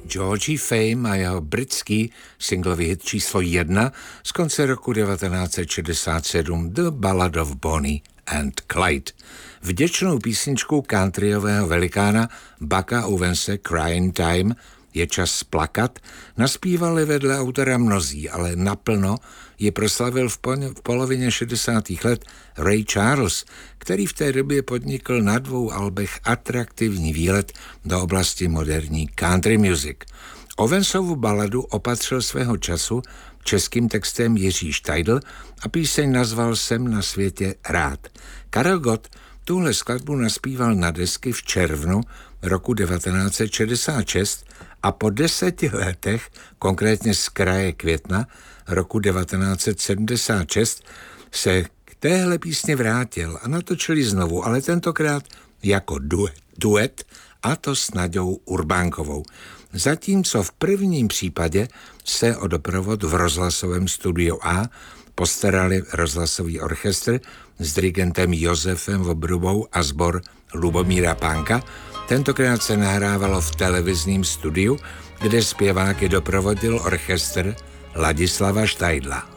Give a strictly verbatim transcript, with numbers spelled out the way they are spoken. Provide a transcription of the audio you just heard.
Georgie Fame a jeho britský singlový hit číslo jedna z konce roku devatenáct set šedesát sedm The Ballad of Bonnie and Clyde. Vděčnou písničku countryového velikána Bucka Owense Crying Time Je čas plakat naspívali vedle autora mnozí, ale naplno ji proslavil v, po- v polovině šedesátých let Ray Charles, který v té době podnikl na dvou albech atraktivní výlet do oblasti moderní country music. Owensovu baladu opatřil svého času českým textem Jiří Štajdl a píseň nazval Jsem na světě rád. Karel Gott tuhle skladbu naspíval na desky v červnu roku devatenáct set šedesát šest a po deseti letech, konkrétně z kraje května roku devatenáct set sedmdesát šest, se k téhle písně vrátil a natočili znovu, ale tentokrát jako duet, duet a to s Naďou Urbánkovou. Zatímco v prvním případě se o doprovod v rozhlasovém studiu A postarali rozhlasový orchestr s dirigentem Josefem Vobrubou a sbor Lubomíra Pánka, tentokrát se nahrávalo v televizním studiu, kde zpěváky doprovodil orchestr Ladislava Štajdla.